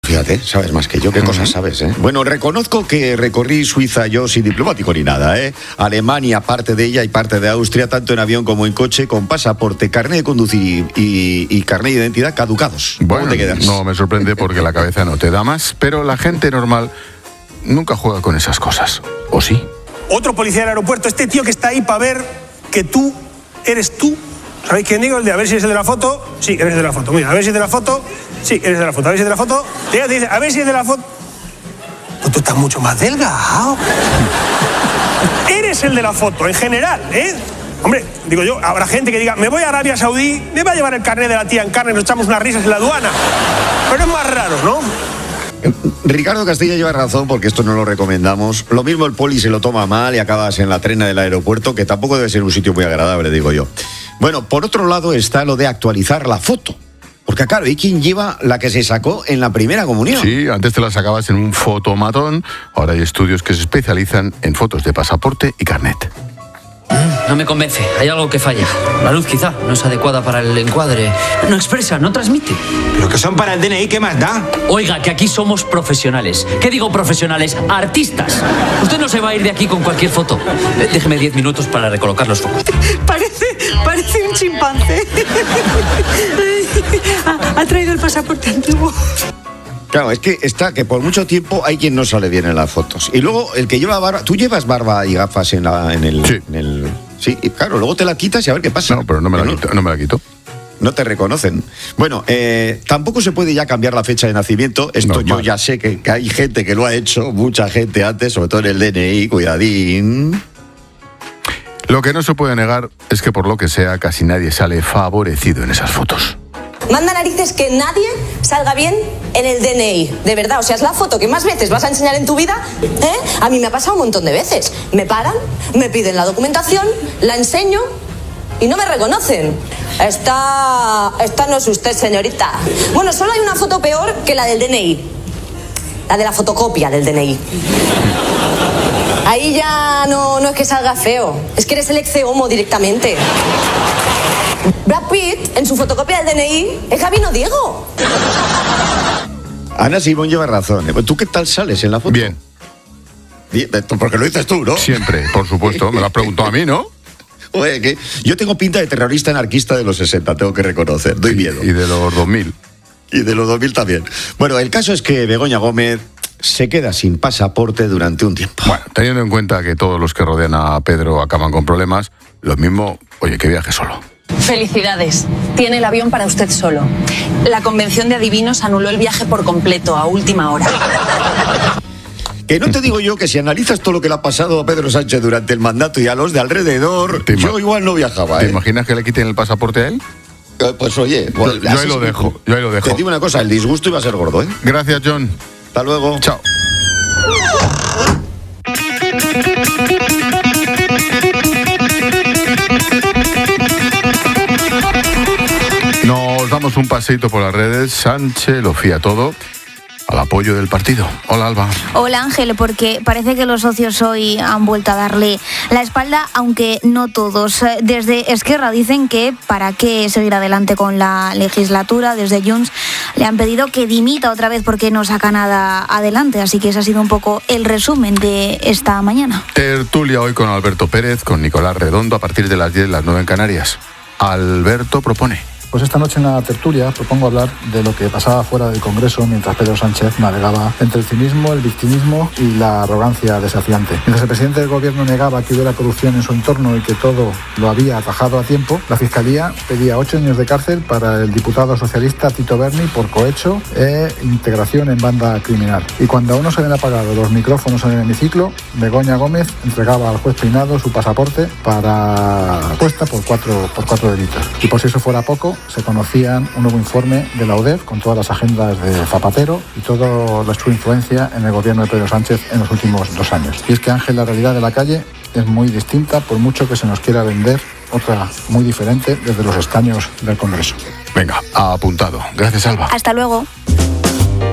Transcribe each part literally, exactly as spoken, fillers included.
Fíjate, sabes más que yo, qué uh-huh. cosas sabes, ¿eh? Bueno, reconozco que recorrí Suiza yo sin diplomático ni nada, ¿eh? Alemania, parte de ella y parte de Austria, tanto en avión como en coche, con pasaporte, carnet de conducir y, y carnet de identidad caducados. Bueno, ¿Cómo te quedas? No me sorprende porque la cabeza no te da más, pero la gente normal nunca juega con esas cosas, ¿o sí? Otro policía del aeropuerto, este tío que está ahí para ver que tú eres tú. ¿Sabéis quién digo? El de a ver si es el de la foto. Sí, eres de la foto. Mira, a ver si es de la foto. Sí, eres de la foto. A ver si es de la foto. Te dice, a ver si es de la foto. Pues tú estás mucho más delgado. Eres el de la foto, en general, ¿eh? Hombre, digo yo, habrá gente que diga, me voy a Arabia Saudí, me va a llevar el carnet de la tía en carne, nos echamos unas risas en la aduana. Pero es más raro, ¿no? Ricardo Castilla lleva razón, porque esto no lo recomendamos. Lo mismo el poli se lo toma mal y acabas en la trena del aeropuerto, que tampoco debe ser un sitio muy agradable, digo yo. Bueno, por otro lado está lo de actualizar la foto. Porque claro, hay quien lleva la que se sacó en la primera comunión. Sí, antes te la sacabas en un fotomatón, ahora hay estudios que se especializan en fotos de pasaporte y carnet. No me convence, hay algo que falla. La luz quizá no es adecuada para el encuadre. No expresa, no transmite. Pero que son para el D N I, ¿qué más da? Oiga, que aquí somos profesionales. ¿Qué digo profesionales? Artistas. Usted no se va a ir de aquí con cualquier foto. Déjeme diez minutos para recolocar los focos. Parece, parece un chimpancé. ha, ha traído el pasaporte antiguo. Claro, es que está que por mucho tiempo hay quien no sale bien en las fotos. Y luego el que lleva barba, tú llevas barba y gafas en, la, en el... Sí. En el, sí, y claro, luego te la quitas y a ver qué pasa. No, pero no me la, no, quito, no me la quito. No te reconocen. Bueno, eh, tampoco se puede ya cambiar la fecha de nacimiento. Esto Normal. Yo ya sé que, que hay gente que lo ha hecho, mucha gente antes, sobre todo en el D N I, cuidadín. Lo que no se puede negar es que por lo que sea casi nadie sale favorecido en esas fotos. Manda narices que nadie salga bien en el D N I, de verdad. O sea, es la foto que más veces vas a enseñar en tu vida, ¿eh? A mí me ha pasado un montón de veces. Me paran, me piden la documentación, la enseño y no me reconocen. Esta, esta no es usted, señorita. Bueno, solo hay una foto peor que la del D N I. La de la fotocopia del D N I. Ahí ya no, no es que salga feo, es que eres el ex homo directamente. Brad Pitt, en su fotocopia del D N I, es Gabino Diego. Ana Simón lleva razón. ¿Tú qué tal sales en la foto? Bien. Bien, porque lo dices tú, ¿no? Siempre, por supuesto. Me lo has preguntado a mí, ¿no? Oye, que yo tengo pinta de terrorista anarquista de los sesenta, tengo que reconocer. Doy miedo. Y, y de los dos mil. Y de los dos mil también. Bueno, el caso es que Begoña Gómez se queda sin pasaporte durante un tiempo. Bueno, teniendo en cuenta que todos los que rodean a Pedro acaban con problemas, lo mismo, oye, que viaje solo. Felicidades. Tiene el avión para usted solo. La convención de adivinos anuló el viaje por completo a última hora. Que no te digo yo que si analizas todo lo que le ha pasado a Pedro Sánchez durante el mandato y a los de alrededor, yo igual no viajaba, ¿eh? ¿Te imaginas que le quiten el pasaporte a él? Eh, pues oye, pues, yo, yo ahí lo dejo, yo ahí lo dejo. Te digo una cosa, el disgusto iba a ser gordo, ¿eh? Gracias, John. Hasta luego. Chao. Nos damos un paseito por las redes. Sánchez lo fía todo al apoyo del partido. Hola, Alba. Hola, Ángel, porque parece que los socios hoy han vuelto a darle la espalda, aunque no todos. Desde Esquerra dicen que para qué seguir adelante con la legislatura. Desde Junts le han pedido que dimita otra vez porque no saca nada adelante. Así que ese ha sido un poco el resumen de esta mañana. Tertulia hoy con Alberto Pérez, con Nicolás Redondo, a partir de las diez, las nueve en Canarias. Alberto propone. Pues esta noche en la tertulia propongo hablar de lo que pasaba fuera del Congreso mientras Pedro Sánchez navegaba entre el cinismo, el victimismo y la arrogancia desafiante. Mientras el presidente del gobierno negaba que hubiera corrupción en su entorno y que todo lo había atajado a tiempo, la Fiscalía pedía ocho años de cárcel para el diputado socialista Tito Berni por cohecho e integración en banda criminal. Y cuando aún no se habían apagado los micrófonos en el hemiciclo, Begoña Gómez entregaba al juez Peinado su pasaporte para puesta por cuatro, por cuatro delitos. Y por si eso fuera poco, se conocían un nuevo informe de la U D E F con todas las agendas de Zapatero y toda su influencia en el gobierno de Pedro Sánchez en los últimos dos años. Y es que, Ángel, la realidad de la calle es muy distinta, por mucho que se nos quiera vender otra muy diferente desde los escaños del Congreso. Venga, apuntado. Gracias, Alba. Hasta luego. Hola.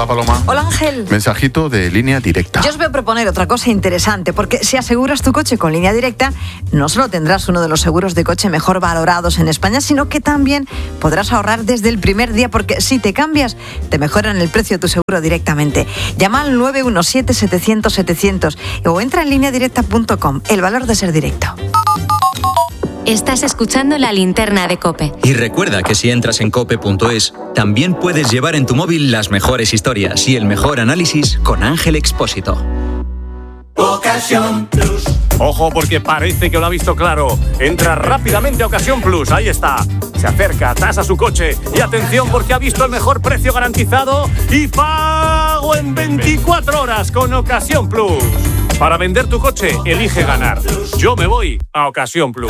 Hola, Paloma. Hola, Ángel. Mensajito de Línea Directa. Yo os voy a proponer otra cosa interesante, porque si aseguras tu coche con Línea Directa, no solo tendrás uno de los seguros de coche mejor valorados en España, sino que también podrás ahorrar desde el primer día, porque si te cambias, te mejoran el precio de tu seguro directamente. Llama al nueve uno siete, setecientos, setecientos o entra en línea directa punto com. El valor de ser directo. Estás escuchando La Linterna de COPE. Y recuerda que si entras en cope punto es, también puedes llevar en tu móvil las mejores historias y el mejor análisis con Ángel Expósito. Ocasión Plus. Ojo, porque parece que lo ha visto claro. Entra rápidamente a Ocasión Plus, ahí está. Se acerca, tasa su coche y atención porque ha visto el mejor precio garantizado y pago en veinticuatro horas con Ocasión Plus. Para vender tu coche, elige ganar. Yo me voy a Ocasión Plus.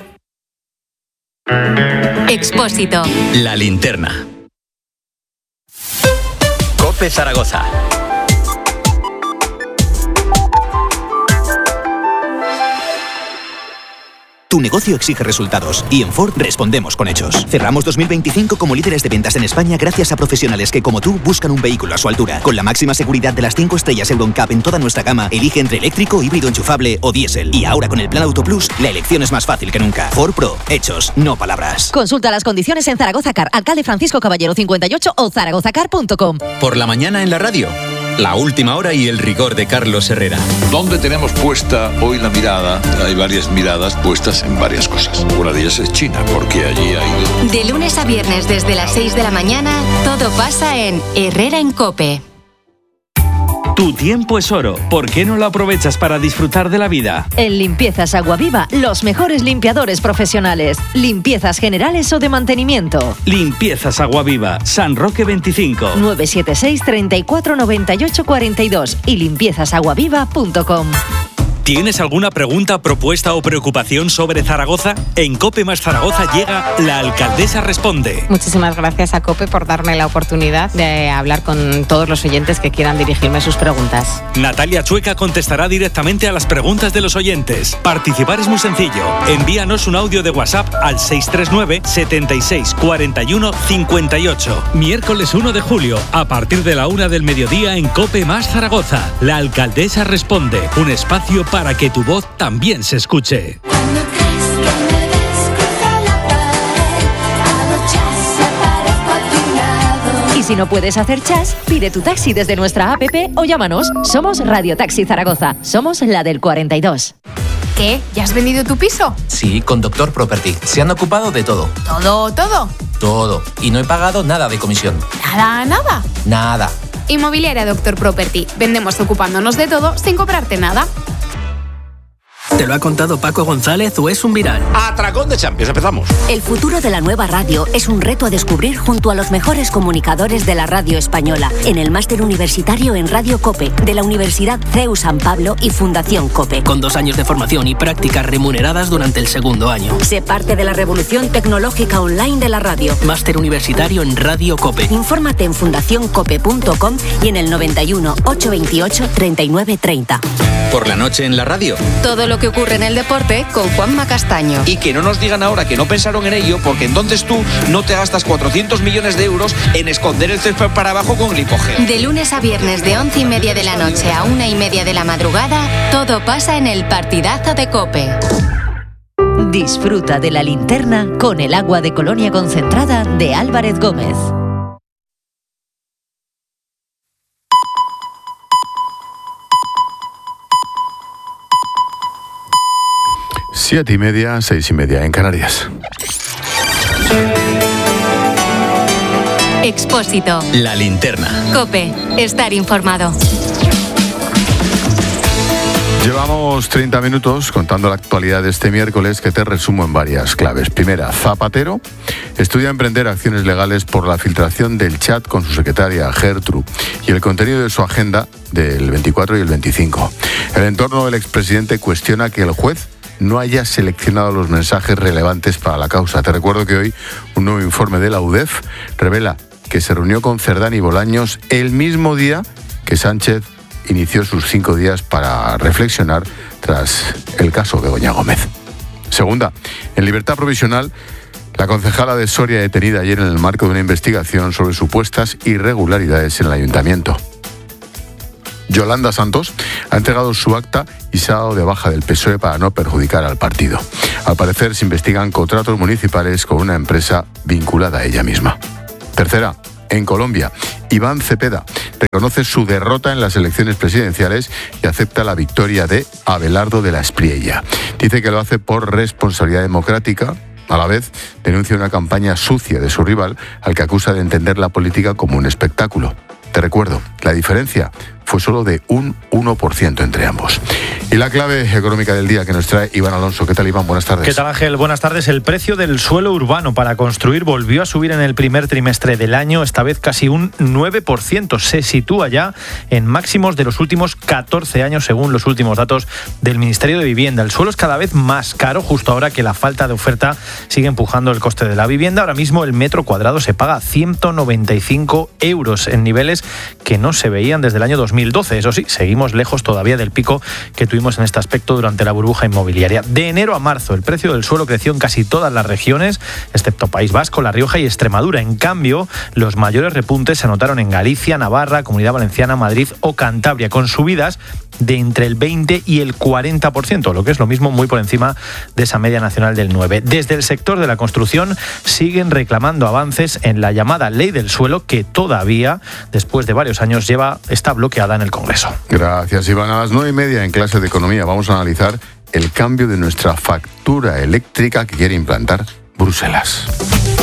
Expósito. La Linterna. COPE Zaragoza. Tu negocio exige resultados y en Ford respondemos con hechos. Cerramos dos mil veinticinco como líderes de ventas en España gracias a profesionales que, como tú, buscan un vehículo a su altura. Con la máxima seguridad de las cinco estrellas EuroNCAP en toda nuestra gama, elige entre eléctrico, híbrido enchufable o diésel. Y ahora con el Plan Auto Plus, la elección es más fácil que nunca. Ford Pro, hechos, no palabras. Consulta las condiciones en Zaragoza Car, Alcalde Francisco Caballero cincuenta y ocho o zaragoza car punto com. Por la mañana en la radio. La última hora y el rigor de Carlos Herrera. ¿Dónde tenemos puesta hoy la mirada? Hay varias miradas puestas en varias cosas. Una de ellas es China, porque allí hay... De lunes a viernes desde las seis de la mañana, todo pasa en Herrera en COPE. Tu tiempo es oro. ¿Por qué no lo aprovechas para disfrutar de la vida? En Limpiezas Aguaviva, los mejores limpiadores profesionales. Limpiezas generales o de mantenimiento. Limpiezas Aguaviva, San Roque veinticinco. nueve siete seis, treinta y cuatro, noventa y ocho, cuarenta y dos y limpiezas aguaviva punto com. ¿Tienes alguna pregunta, propuesta o preocupación sobre Zaragoza? En COPE más Zaragoza llega La Alcaldesa Responde. Muchísimas gracias a COPE por darme la oportunidad de hablar con todos los oyentes que quieran dirigirme sus preguntas. Natalia Chueca contestará directamente a las preguntas de los oyentes. Participar es muy sencillo. Envíanos un audio de WhatsApp al seis tres nueve, setenta y seis, cuarenta y uno, cincuenta y ocho. Miércoles uno de julio, a partir de la una del mediodía en COPE más Zaragoza. La Alcaldesa Responde, un espacio para para que tu voz también se escuche. Y si no puedes hacer chas, pide tu taxi desde nuestra app o llámanos. Somos Radio Taxi Zaragoza. Somos la del cuarenta y dos. ¿Qué? ¿Ya has vendido tu piso? Sí, con Doctor Property. Se han ocupado de todo. ¿Todo, todo? Todo. Y no he pagado nada de comisión. ¿Nada, nada? Nada. Inmobiliaria Doctor Property. Vendemos ocupándonos de todo sin cobrarte nada. ¿Te lo ha contado Paco González o es un viral? Atracón de Champions, empezamos. El futuro de la nueva radio es un reto a descubrir junto a los mejores comunicadores de la radio española en el máster universitario en Radio COPE de la Universidad C E U San Pablo y Fundación COPE. Con dos años de formación y prácticas remuneradas durante el segundo año. Sé parte de la revolución tecnológica online de la radio. Máster universitario en Radio COPE. Infórmate en fundación cope punto com y en el noventa y uno, ochocientos veintiocho, treinta y nueve treinta. Por la noche en la radio. Todo lo que ocurre en el deporte con Juanma Castaño. Y que no nos digan ahora que no pensaron en ello, porque entonces tú no te gastas cuatrocientos millones de euros en esconder el césped para abajo con glicogel. De lunes a viernes de once y media de la noche a una y media de la madrugada, todo pasa en el partidazo de COPE. Disfruta de La Linterna con el agua de Colonia concentrada de Álvarez Gómez. Siete y media, seis y media en Canarias. Expósito. La Linterna. COPE. Estar informado. Llevamos treinta minutos contando la actualidad de este miércoles, que te resumo en varias claves. Primera, Zapatero estudia emprender acciones legales por la filtración del chat con su secretaria Gertrude y el contenido de su agenda del veinticuatro y el veinticinco. El entorno del expresidente cuestiona que el juez no haya seleccionado los mensajes relevantes para la causa. Te recuerdo que hoy un nuevo informe de la U D E F revela que se reunió con Cerdán y Bolaños el mismo día que Sánchez inició sus cinco días para reflexionar tras el caso Begoña Gómez. Segunda, en libertad provisional, La concejala de Soria detenida ayer en el marco de una investigación sobre supuestas irregularidades en el ayuntamiento. Yolanda Santos ha entregado su acta y se ha dado de baja del P S O E para no perjudicar al partido. Al parecer se investigan contratos municipales con una empresa vinculada a ella misma. Tercera, en Colombia, Iván Cepeda reconoce su derrota en las elecciones presidenciales y acepta la victoria de Abelardo de la Espriella. Dice que lo hace por responsabilidad democrática. A la vez, denuncia una campaña sucia de su rival, al que acusa de entender la política como un espectáculo. Te recuerdo, la diferencia fue solo de un uno por ciento entre ambos. Y la clave económica del día que nos trae Iván Alonso. ¿Qué tal, Iván? Buenas tardes. ¿Qué tal, Ángel? Buenas tardes. El precio del suelo urbano para construir volvió a subir en el primer trimestre del año, esta vez casi un nueve por ciento. Se sitúa ya en máximos de los últimos catorce años, según los últimos datos del Ministerio de Vivienda. El suelo es cada vez más caro, justo ahora que la falta de oferta sigue empujando el coste de la vivienda. Ahora mismo el metro cuadrado se paga ciento noventa y cinco euros, en niveles que no se veían desde el año dos mil doce. Eso sí, seguimos lejos todavía del pico que tuvimos en este aspecto durante la burbuja inmobiliaria. De enero a marzo, el precio del suelo creció en casi todas las regiones, excepto País Vasco, La Rioja y Extremadura. En cambio, los mayores repuntes se notaron en Galicia, Navarra, Comunidad Valenciana, Madrid o Cantabria, con subidas de entre el veinte y el cuarenta por ciento, lo que es lo mismo, muy por encima de esa media nacional del nueve por ciento. Desde el sector de la construcción siguen reclamando avances en la llamada ley del suelo, que todavía, después de varios años, lleva está bloqueada en el Congreso. Gracias, Iván. A las nueve y media en clase de economía vamos a analizar el cambio de nuestra factura eléctrica que quiere implantar Bruselas.